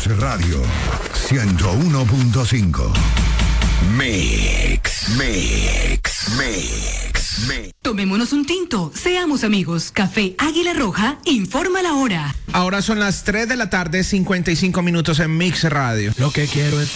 Radio 101.5. Mix. Tomémonos un tinto, seamos amigos. Café Águila Roja informa la hora. Ahora son las 3 de la tarde, 55 minutos en Mix Radio. Lo que quiero es